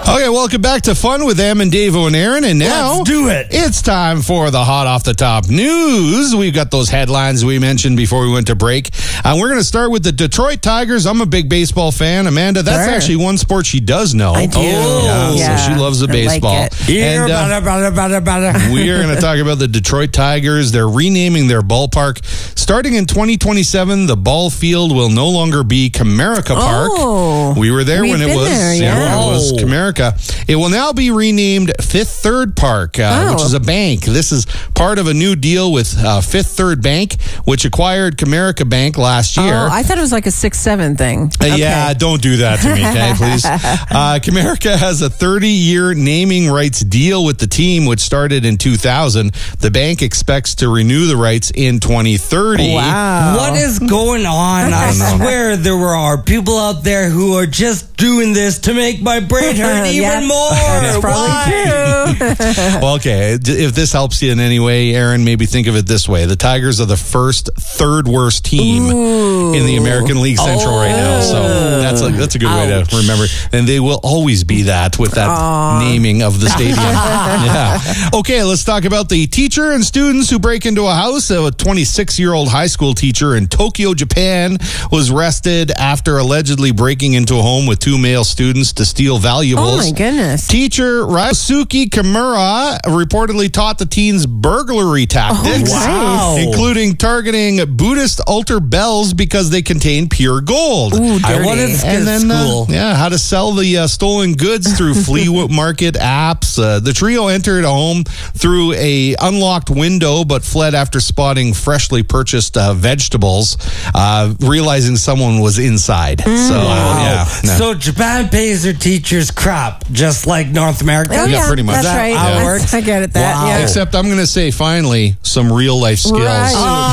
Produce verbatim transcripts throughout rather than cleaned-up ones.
Okay, welcome back to Fun with Em and Davo and Aaron. And now, let's do it. It's time for the hot off the top news. We've got those headlines we mentioned before we went to break. And uh, we're going to start with the Detroit Tigers. I'm a big baseball fan. Amanda, that's sure. actually one sport she does know. I do. Yeah, Yeah. So she loves the baseball. I like it. And, uh, Bada, bada, bada, bada. we are going to talk about the Detroit Tigers. They're renaming their ballpark. Starting in twenty twenty-seven, the ball field will no longer be Comerica Park. Oh, we were there we've when it been was. there, yeah. it was Comerica. It will now be renamed Fifth Third Park, uh, Oh. which is a bank. This is part of a new deal with uh, Fifth Third Bank, which acquired Comerica Bank last year. Oh, I thought it was like a six seven thing. Uh, Okay. Yeah, don't do that to me, okay, please. Uh, Comerica has a thirty-year naming rights deal with the team, which started in two thousand. The bank expects to renew the rights in twenty thirty. Wow. What is going on? I swear there were are people out there who are just doing this to make my brain hurt even Yeah. more. That's probably Why? true. Well, okay, d- if this helps you in any way, Aaron, maybe think of it this way. The Tigers are the first third worst team Ooh. in the American League Central right now. So that's a, that's a good way Ouch. to remember. And they will always be that with that Aw. naming of the stadium. Yeah. Okay, let's talk about the teacher and students who break into a house. A twenty-six-year-old high school teacher in Tokyo, Japan was arrested after allegedly breaking into a home with two male students to steal valuables. Oh, my goodness. Teacher Ryosuke Kimura reportedly taught the teens burglary tactics, Oh, wow. including targeting Buddhist altar bells because they contain pure gold. Ooh, I dirty. wanted to get And to then, uh, school. yeah, how to sell the uh, stolen goods through flea market apps. Uh, the trio entered a home through a unlocked window, but fled after spotting freshly purchased uh, vegetables, uh, realizing someone was inside. So, uh, Wow. yeah, no. So Japan pays their teachers crap, just like North America. Oh, Yeah, yeah, pretty much. That's Is that right. how it I- works? I get it. That, Wow. yeah. Except I'm going to say, finally, some real life skills. Right.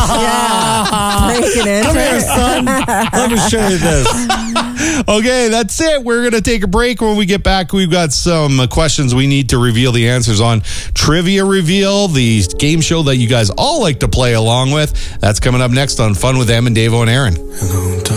Yeah. Making it. Come here, son. Let me show you this. Okay, that's it. We're going to take a break. When we get back, we've got some uh, questions we need to reveal the answers on. Trivia Reveal, the game show that you guys all like to play along with. That's coming up next on Fun with Em and Davo and Aaron.